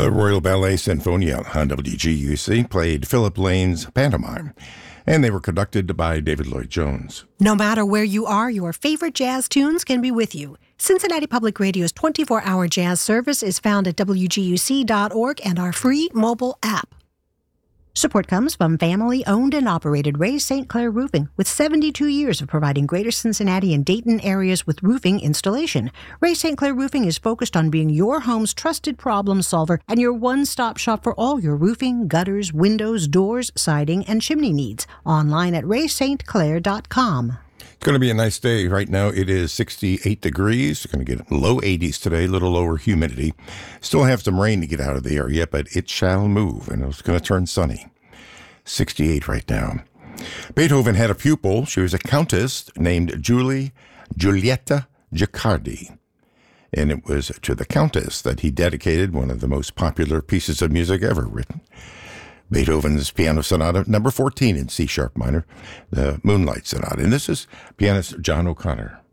The Royal Ballet Sinfonia on WGUC played Philip Lane's Pantomime, and they were conducted by David Lloyd Jones. No matter where you are, your favorite jazz tunes can be with you. Cincinnati Public Radio's 24-hour jazz service is found at WGUC.org and our free mobile app. Support comes from family-owned and operated Ray St. Clair Roofing, with 72 years of providing Greater Cincinnati and Dayton areas with roofing installation. Ray St. Clair Roofing is focused on being your home's trusted problem solver and your one-stop shop for all your roofing, gutters, windows, doors, siding, and chimney needs. Online at raystclair.com. It's going to be a nice day. Right now it is 68 degrees. It's going to get low 80s today, a little lower humidity. Still have some rain to get out of the area, but it shall move, and it's going to turn sunny. 68 right now. Beethoven had a pupil. She was a countess named Giulietta Giccardi. And it was to the countess that he dedicated one of the most popular pieces of music ever written. Beethoven's Piano Sonata number 14 in C-sharp minor, the Moonlight Sonata. And this is pianist John O'Connor.